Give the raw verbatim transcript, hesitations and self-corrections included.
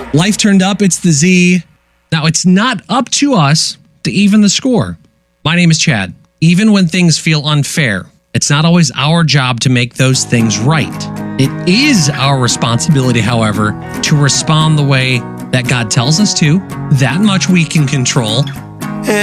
Life turned up, it's the Z. Now, it's not up to us to even the score. My name is Chad. Even when things feel unfair, it's not always our job to make those things right. It is our responsibility, however, to respond the way that God tells us to. That much we can control.